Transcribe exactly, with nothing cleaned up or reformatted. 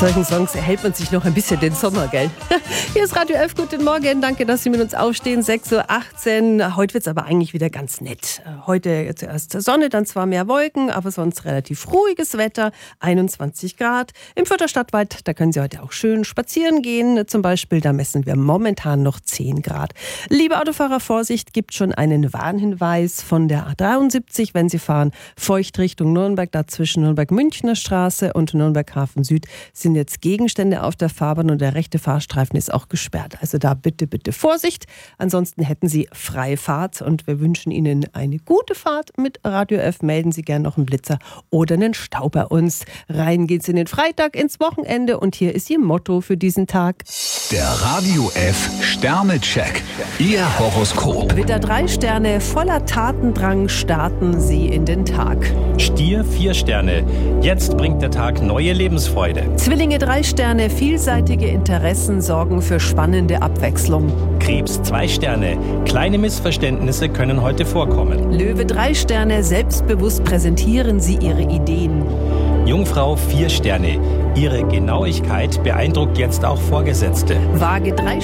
Solchen Songs erhält man sich noch ein bisschen den Sommer, gell? Hier ist Radio elf, guten Morgen. Danke, dass Sie mit uns aufstehen. sechs Uhr achtzehn. Heute wird es aber eigentlich wieder ganz nett. Heute zuerst Sonne, dann zwar mehr Wolken, aber sonst relativ ruhiges Wetter. einundzwanzig Grad. Im Fürther Stadtwald, da können Sie heute auch schön spazieren gehen. Zum Beispiel, da messen wir momentan noch zehn Grad. Liebe Autofahrer, Vorsicht, gibt schon einen Warnhinweis von der A dreiundsiebzig, wenn Sie fahren. Feucht Richtung Nürnberg, da zwischen Nürnberg-Münchner Straße und Nürnberg-Hafen Süd sind jetzt Gegenstände auf der Fahrbahn und der rechte Fahrstreifen ist auch gesperrt. Also da bitte, bitte Vorsicht. Ansonsten hätten Sie freie Fahrt und wir wünschen Ihnen eine gute Fahrt mit Radio elf. Melden Sie gerne noch einen Blitzer oder einen Stau bei uns. Rein geht's in den Freitag, ins Wochenende und hier ist Ihr Motto für diesen Tag. Der Radio elf Sternecheck. Ihr Horoskop. Widder drei Sterne, voller Tatendrang starten Sie in den Tag. Stier vier Sterne. Jetzt bringt der Tag neue Lebensfreude. Zwillinge drei Sterne, vielseitige Interessen sorgen für spannende Abwechslung. Krebs zwei Sterne. Kleine Missverständnisse können heute vorkommen. Löwe drei Sterne, selbstbewusst präsentieren Sie Ihre Ideen. Jungfrau vier Sterne. Ihre Genauigkeit beeindruckt jetzt auch Vorgesetzte. Waage drei